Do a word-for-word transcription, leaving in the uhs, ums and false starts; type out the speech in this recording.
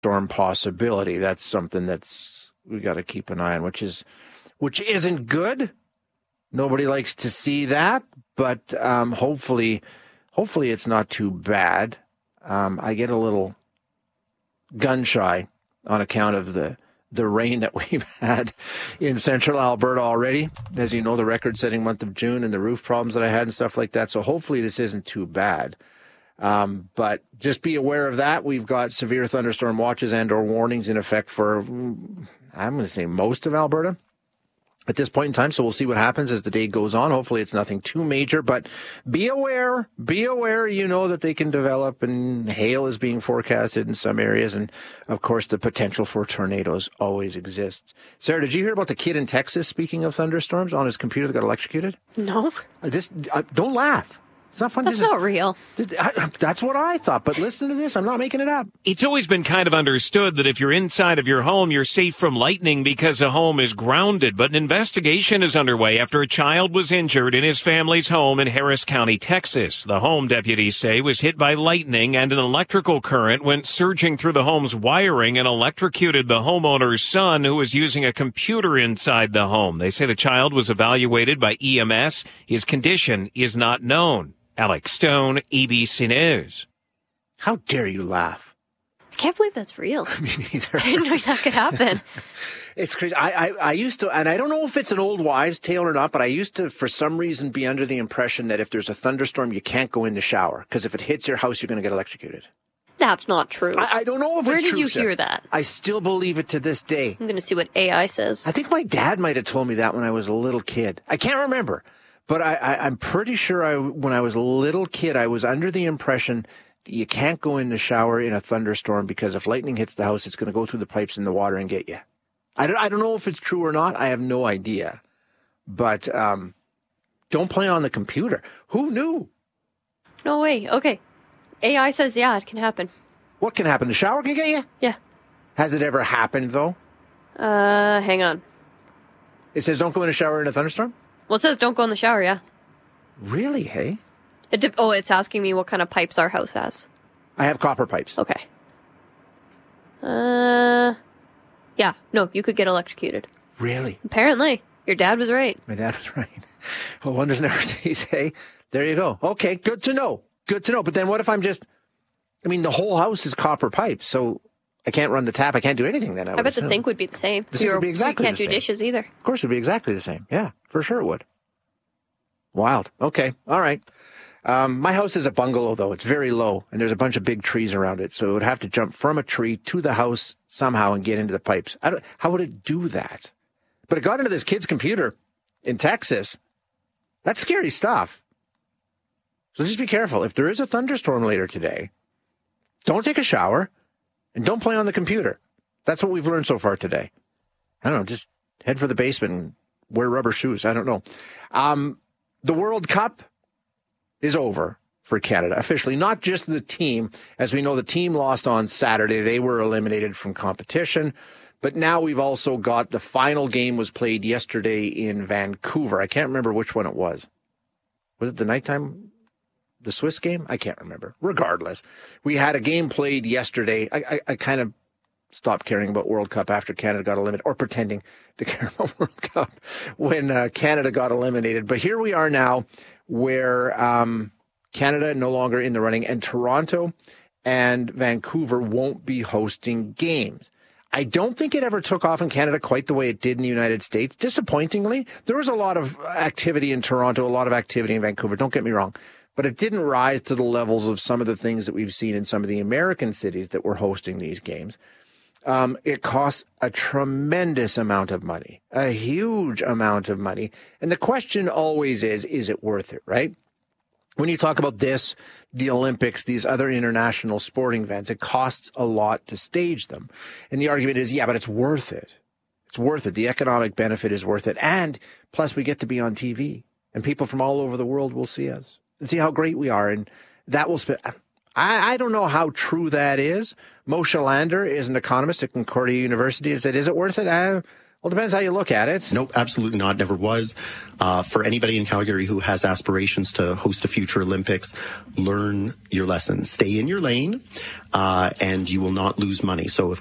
storm possibility. That's something that's we got to keep an eye on, which is which isn't good. Nobody likes to see that, but um, hopefully, hopefully it's not too bad. Um, I get a little gun shy on account of the the rain that we've had in central Alberta already. As you know, the record-setting month of June and the roof problems that I had and stuff like that. So hopefully this isn't too bad. Um, but just be aware of that. We've got severe thunderstorm watches and or warnings in effect for, I'm going to say, most of Alberta at this point in time. So we'll see what happens as the day goes on. Hopefully it's nothing too major, but be aware, be aware, you know, that they can develop, and hail is being forecasted in some areas. And of course, the potential for tornadoes always exists. Sarah, did you hear about the kid in Texas, speaking of thunderstorms, on his computer that got electrocuted? No. I just, I, don't laugh. It's not fun. That's this not is, real. This, I, that's what I thought. But listen to this. I'm not making it up. It's always been kind of understood that if you're inside of your home, you're safe from lightning because a home is grounded. But an investigation is underway after a child was injured in his family's home in Harris County, Texas. The home, deputies say, was hit by lightning, and an electrical current went surging through the home's wiring and electrocuted the homeowner's son, who was using a computer inside the home. They say the child was evaluated by E M S. His condition is not known. Alex Stone, A B C News. How dare you laugh? I can't believe that's real. Me neither. I didn't know that could happen. It's crazy. I, I, I used to, and I don't know if it's an old wives' tale or not, but I used to, for some reason, be under the impression that if there's a thunderstorm, you can't go in the shower, because if it hits your house, you're going to get electrocuted. That's not true. I, I don't know if Where it's did true. you Sarah. hear that? I still believe it to this day. I'm going to see what A I says. I think my dad might have told me that when I was a little kid. I can't remember. But I, I, I'm pretty sure I, when I was a little kid, I was under the impression that you can't go in the shower in a thunderstorm because if lightning hits the house, it's going to go through the pipes in the water and get you. I don't, I don't know if it's true or not. I have no idea. But um, don't play on the computer. Who knew? No way. Okay. A I says, yeah, it can happen. What can happen? The shower can get you? Yeah. Has it ever happened, though? Uh, hang on. It says don't go in a shower in a thunderstorm? Well, it says don't go in the shower, yeah. Really, hey? It de- oh, it's asking me what kind of pipes our house has. I have copper pipes. Okay. Uh, yeah, no, you could get electrocuted. Really? Apparently. Your dad was right. My dad was right. Well, wonders never cease, hey? There you go. Okay, good to know. Good to know. But then what if I'm just, I mean, the whole house is copper pipes, so I can't run the tap. I can't do anything then. I, I would bet the assume. sink would be the same. The sink would be exactly You can't the do same. dishes either. Of course, it would be exactly the same. Yeah, for sure it would. Wild. Okay. All right. Um, my house is a bungalow, though. It's very low, and there's a bunch of big trees around it. So it would have to jump from a tree to the house somehow and get into the pipes. I don't, how would it do that? But it got into this kid's computer in Texas. That's scary stuff. So just be careful. If there is a thunderstorm later today, don't take a shower and don't play on the computer. That's what we've learned so far today. I don't know. Just head for the basement and wear rubber shoes. I don't know. Um, the World Cup is over for Canada officially, not just the team. As we know, the team lost on Saturday. They were eliminated from competition. But now we've also got the final game was played yesterday in Vancouver. I can't remember which one it was. Was it the nighttime, the Swiss game? I can't remember. Regardless, we had a game played yesterday. I, I, I kind of stopped caring about World Cup after Canada got eliminated, or pretending to care about World Cup when uh, Canada got eliminated. But here we are now where um, Canada no longer in the running, and Toronto and Vancouver won't be hosting games. I don't think it ever took off in Canada quite the way it did in the United States. Disappointingly, there was a lot of activity in Toronto, a lot of activity in Vancouver. Don't get me wrong. But it didn't rise to the levels of some of the things that we've seen in some of the American cities that were hosting these games. Um, it costs a tremendous amount of money, a huge amount of money. And the question always is, is it worth it, right? When you talk about this, the Olympics, these other international sporting events, it costs a lot to stage them. And the argument is, yeah, but it's worth it. It's worth it. The economic benefit is worth it. And plus we get to be on T V and people from all over the world will see us and see how great we are. And that will spend, I, I don't know how true that is. Moshe Lander is an economist at Concordia University and said, is it worth it? Uh, Well, depends how you look at it. Nope, absolutely not. Never was. Uh, for anybody in Calgary who has aspirations to host a future Olympics, learn your lessons. Stay in your lane, uh, and you will not lose money. So if